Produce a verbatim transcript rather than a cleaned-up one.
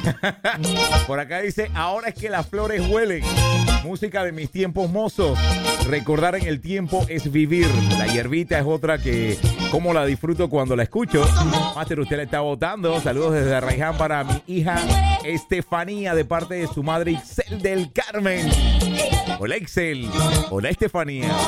Por acá dice, ahora es que las flores huelen. Música de mis tiempos mozos. Recordar en el tiempo es vivir. La hierbita es otra que como la disfruto cuando la escucho. Máster, usted le está votando. Saludos desde Arraiján para mi hija Estefanía de parte de su madre Ixel del Carmen. Hola Ixel. Hola Estefanía.